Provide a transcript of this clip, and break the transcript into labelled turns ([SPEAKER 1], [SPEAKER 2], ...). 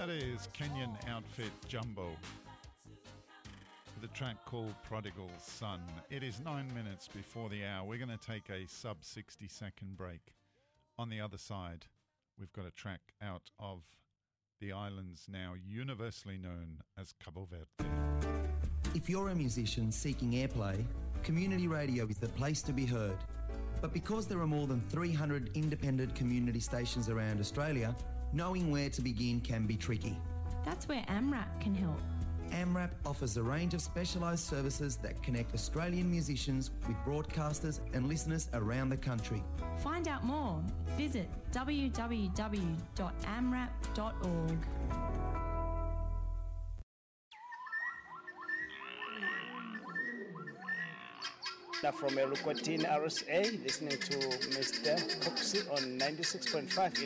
[SPEAKER 1] That is Kenyan outfit Jumbo with a track called Prodigal Son. It is 9 minutes before the hour. We're going to take a sub 60 second break. On the other side, we've got a track out of the islands now universally known as Cabo Verde.
[SPEAKER 2] If you're a musician seeking airplay, community radio is the place to be heard. But because there are more than 300 independent community stations around Australia, knowing where to begin can be tricky.
[SPEAKER 3] That's where AMRAP can help.
[SPEAKER 2] AMRAP offers a range of specialised services that connect Australian musicians with broadcasters and listeners around the country.
[SPEAKER 3] Find out more. Visit www.amrap.org.
[SPEAKER 4] Now from Elukotin RSA, listening to Mr. Coxie on 96.5